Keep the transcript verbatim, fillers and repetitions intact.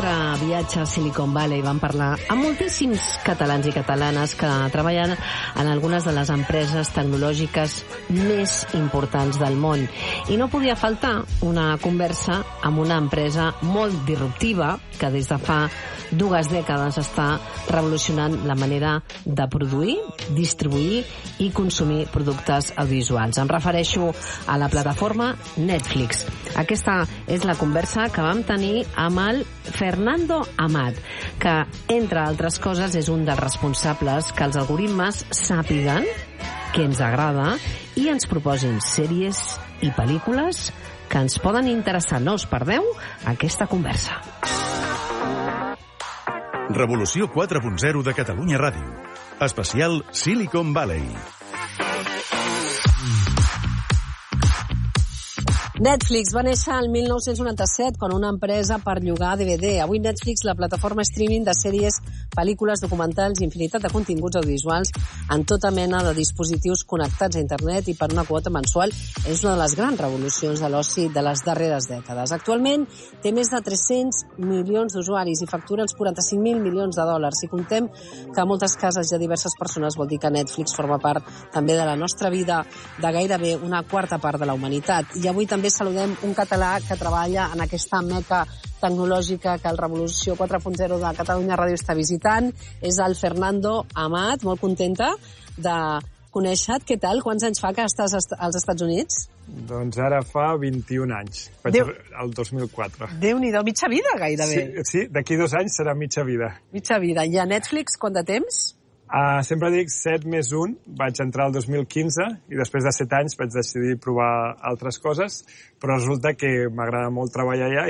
nostre viatge a Silicon Valley vam parlar amb moltíssims catalans i catalanes que treballen en algunes de les empreses tecnològiques més importants del món. I no podia faltar una conversa amb una empresa molt disruptiva que des de fa dues dècades està revolucionant la manera de produir, distribuir i consumir productes audiovisuals. Em refereixo a la plataforma Netflix. Aquesta és la conversa que vam tenir amb el Fernando Amat, que, entre altres coses, és un dels responsables que els algoritmes sàpiguen què ens agrada i ens proposin sèries i pel·lícules que ens poden interessar. No us perdeu aquesta conversa. Revolució quatre punt zero de Catalunya Ràdio. Especial Silicon Valley. Netflix va néixer el mil nou-cents noranta-set com una empresa per llogar D V D. Avui Netflix, la plataforma streaming de sèries, pel·lícules, documentals i infinitat de continguts audiovisuals en tota mena de dispositius connectats a internet i per una quota mensual, és una de les grans revolucions de l'oci de les darreres dècades. Actualment té més de tres-cents milions d'usuaris i factura els quaranta-cinc mil milions de dòlars. Si contem que a moltes cases hi ha diverses persones, vol dir que Netflix forma part també de la nostra vida, de gairebé una quarta part de la humanitat. I avui també saludem un català que treballa en aquesta meca tecnològica que el Revolució quatre punt zero de Catalunya Ràdio està visitant. És el Fernando Amat, molt contenta de conèixer-te. Què tal? Quants anys fa que estàs als Estats Units? Doncs ara fa vint-i-un anys. Vaig Déu... el dos mil quatre. Déu-n'hi-do, mitja vida gairebé. Sí, sí, d'aquí dos anys serà mitja vida. Mitja vida. I a Netflix, quant de temps? Uh, sempre dic set més un. Vaig entrar el dos mil quinze i després de set anys vaig decidir provar altres coses, però resulta que m'agrada molt treballar allà